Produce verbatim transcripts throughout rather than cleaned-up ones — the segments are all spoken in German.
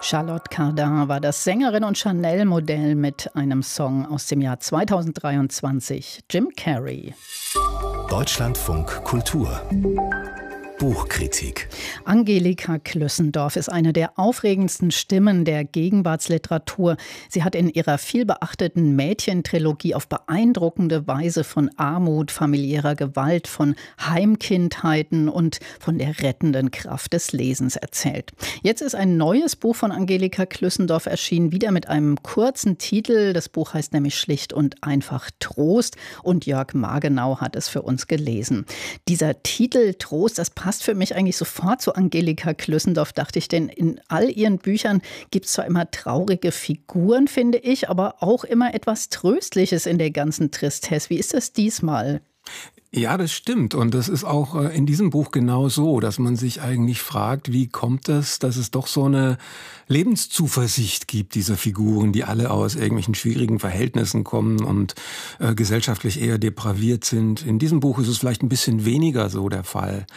Charlotte Cardin war das Sängerin und Chanel-Modell mit einem Song aus dem Jahr zweitausenddreiundzwanzig, Jim Carrey. Deutschlandfunk Kultur. Buchkritik. Angelika Klüssendorf ist eine der aufregendsten Stimmen der Gegenwartsliteratur. Sie hat in ihrer vielbeachteten Mädchentrilogie auf beeindruckende Weise von Armut, familiärer Gewalt, von Heimkindheiten und von der rettenden Kraft des Lesens erzählt. Jetzt ist ein neues Buch von Angelika Klüssendorf erschienen, wieder mit einem kurzen Titel. Das Buch heißt nämlich schlicht und einfach Trost und Jörg Margenau hat es für uns gelesen. Dieser Titel Trost, das passt für mich eigentlich sofort zu Angelika Klüssendorf, dachte ich, denn in all ihren Büchern gibt es zwar immer traurige Figuren, finde ich, aber auch immer etwas Tröstliches in der ganzen Tristesse. Wie ist das diesmal? Ja, das stimmt. Und das ist auch in diesem Buch genau so, dass man sich eigentlich fragt, wie kommt es, dass es doch so eine Lebenszuversicht gibt dieser Figuren, die alle aus irgendwelchen schwierigen Verhältnissen kommen und äh, gesellschaftlich eher depraviert sind. In diesem Buch ist es vielleicht ein bisschen weniger so der Fall.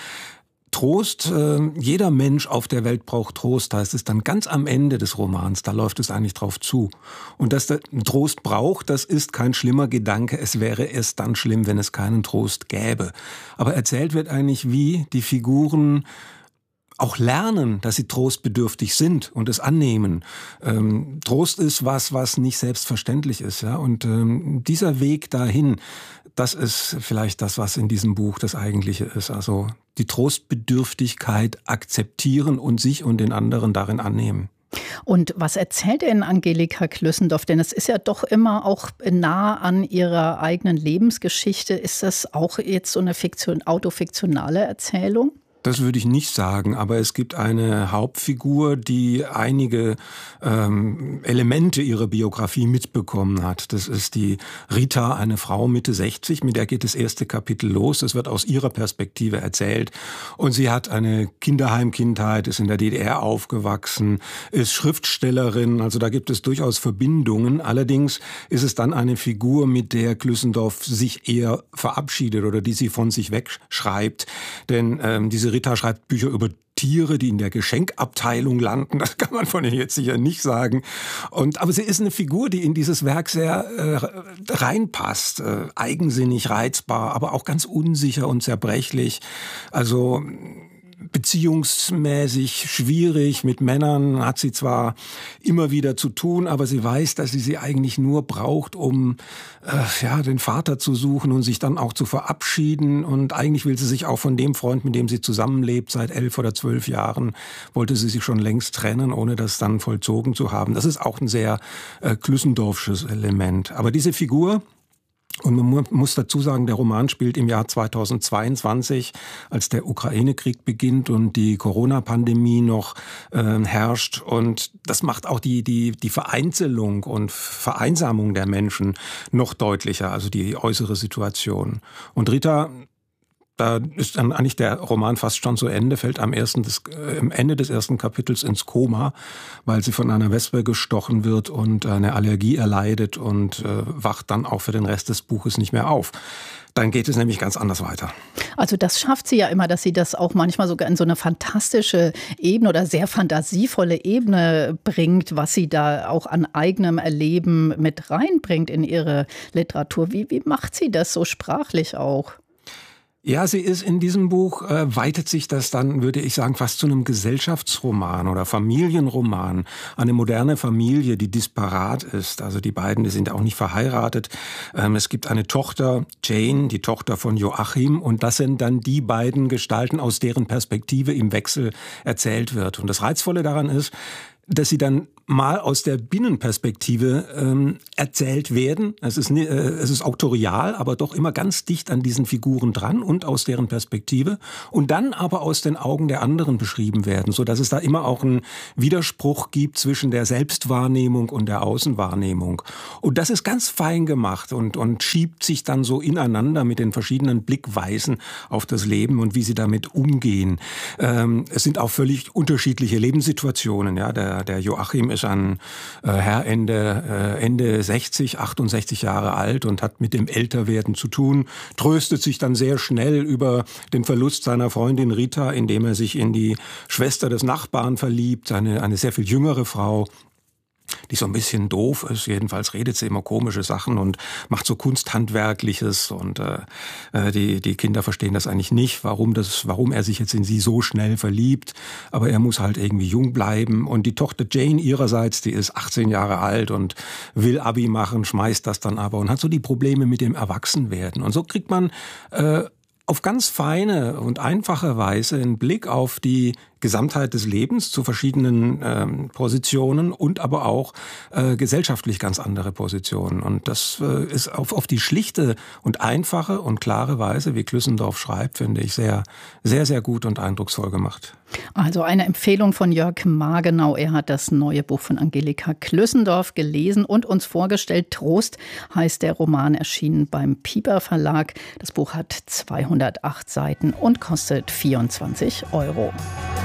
Trost, äh, jeder Mensch auf der Welt braucht Trost, heißt es dann ganz am Ende des Romans, da läuft es eigentlich drauf zu. Und dass der Trost braucht, das ist kein schlimmer Gedanke, es wäre erst dann schlimm, wenn es keinen Trost gäbe. Aber erzählt wird eigentlich, wie die Figuren auch lernen, dass sie trostbedürftig sind und es annehmen. Ähm, Trost ist was, was nicht selbstverständlich ist, ja. Und ähm, dieser Weg dahin, das ist vielleicht das, was in diesem Buch das Eigentliche ist. Also die Trostbedürftigkeit akzeptieren und sich und den anderen darin annehmen. Und was erzählt denn Angelika Klüssendorf? Denn es ist ja doch immer auch nah an ihrer eigenen Lebensgeschichte. Ist das auch jetzt so eine Fiktion, autofiktionale Erzählung? Das würde ich nicht sagen, aber es gibt eine Hauptfigur, die einige ähm, Elemente ihrer Biografie mitbekommen hat. Das ist die Rita, eine Frau Mitte sechzig, mit der geht das erste Kapitel los. Das wird aus ihrer Perspektive erzählt. Und sie hat eine Kinderheimkindheit, ist in der D D R aufgewachsen, ist Schriftstellerin, also da gibt es durchaus Verbindungen. Allerdings ist es dann eine Figur, mit der Klüssendorf sich eher verabschiedet oder die sie von sich wegschreibt. Denn ähm, diese Rita schreibt Bücher über Tiere, die in der Geschenkabteilung landen. Das kann man von ihr jetzt sicher nicht sagen. Und, aber sie ist eine Figur, die in dieses Werk sehr äh, reinpasst. Äh, eigensinnig, reizbar, aber auch ganz unsicher und zerbrechlich. Also beziehungsmäßig schwierig. Mit Männern hat sie zwar immer wieder zu tun, aber sie weiß, dass sie sie eigentlich nur braucht, um äh, ja den Vater zu suchen und sich dann auch zu verabschieden. Und eigentlich will sie sich auch von dem Freund, mit dem sie zusammenlebt, seit elf oder zwölf Jahren, wollte sie sich schon längst trennen, ohne das dann vollzogen zu haben. Das ist auch ein sehr äh, Klüssendorfsches Element. Aber diese Figur, und man muss dazu sagen, der Roman spielt im Jahr zweitausendzweiundzwanzig, als der Ukraine-Krieg beginnt und die Corona-Pandemie noch äh, herrscht. Und das macht auch die, die, die Vereinzelung und Vereinsamung der Menschen noch deutlicher, also die äußere Situation. Und Rita, da ist dann eigentlich der Roman fast schon zu Ende, fällt am, ersten des, äh, am Ende des ersten Kapitels ins Koma, weil sie von einer Wespe gestochen wird und eine Allergie erleidet und äh, wacht dann auch für den Rest des Buches nicht mehr auf. Dann geht es nämlich ganz anders weiter. Also das schafft sie ja immer, dass sie das auch manchmal sogar in so eine fantastische Ebene oder sehr fantasievolle Ebene bringt, was sie da auch an eigenem Erleben mit reinbringt in ihre Literatur. Wie, wie macht sie das so sprachlich auch? Ja, sie ist in diesem Buch, äh, weitet sich das dann, würde ich sagen, fast zu einem Gesellschaftsroman oder Familienroman. Eine moderne Familie, die disparat ist. Also die beiden, die sind auch nicht verheiratet. Ähm, es gibt eine Tochter, Jane, die Tochter von Joachim. Und das sind dann die beiden Gestalten, aus deren Perspektive im Wechsel erzählt wird. Und das Reizvolle daran ist, dass sie dann mal aus der Binnenperspektive ähm, erzählt werden. Es ist, äh, es ist autorial, aber doch immer ganz dicht an diesen Figuren dran und aus deren Perspektive. Und dann aber aus den Augen der anderen beschrieben werden, so dass es da immer auch einen Widerspruch gibt zwischen der Selbstwahrnehmung und der Außenwahrnehmung. Und das ist ganz fein gemacht und, und schiebt sich dann so ineinander mit den verschiedenen Blickweisen auf das Leben und wie sie damit umgehen. Ähm, es sind auch völlig unterschiedliche Lebenssituationen. Ja, der, der Joachim ist ist ein äh, Herr Ende, äh, Ende sechzig, achtundsechzig Jahre alt und hat mit dem Älterwerden zu tun, tröstet sich dann sehr schnell über den Verlust seiner Freundin Rita, indem er sich in die Schwester des Nachbarn verliebt, eine, eine sehr viel jüngere Frau, die so ein bisschen doof ist. Jedenfalls redet sie immer komische Sachen und macht so Kunsthandwerkliches und äh, die die Kinder verstehen das eigentlich nicht, warum das, warum er sich jetzt in sie so schnell verliebt. Aber er muss halt irgendwie jung bleiben. Und die Tochter Jane ihrerseits, die ist achtzehn Jahre alt und will Abi machen, schmeißt das dann aber und hat so die Probleme mit dem Erwachsenwerden. Und so kriegt man äh, auf ganz feine und einfache Weise einen Blick auf die Gesamtheit des Lebens zu verschiedenen ähm, Positionen und aber auch äh, gesellschaftlich ganz andere Positionen. Und das äh, ist auf, auf die schlichte und einfache und klare Weise, wie Klüssendorf schreibt, finde ich sehr, sehr, sehr gut und eindrucksvoll gemacht. Also eine Empfehlung von Jörg Margenau. Er hat das neue Buch von Angelika Klüssendorf gelesen und uns vorgestellt. Trost heißt der Roman, erschienen beim Piper Verlag. Das Buch hat zweihundertacht Seiten und kostet vierundzwanzig Euro.